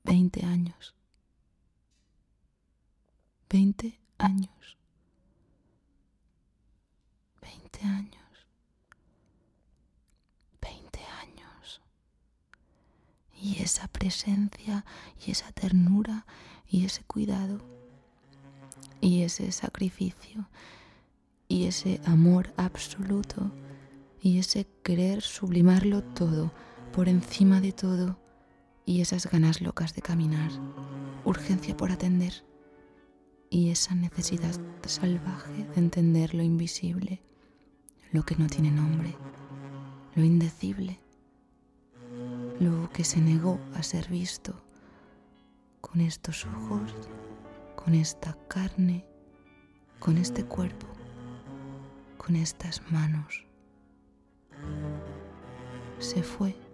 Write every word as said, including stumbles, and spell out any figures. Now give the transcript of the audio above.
Veinte años. Veinte años. Veinte años. Veinte años. Y esa presencia, y esa ternura, y ese cuidado, y ese sacrificio, y ese amor absoluto, y ese querer sublimarlo todo, por encima de todo, y esas ganas locas de caminar, urgencia por atender, y esa necesidad salvaje de entender lo invisible, lo que no tiene nombre, lo indecible, lo que se negó a ser visto con estos ojos, con esta carne, con este cuerpo, con estas manos. Se fue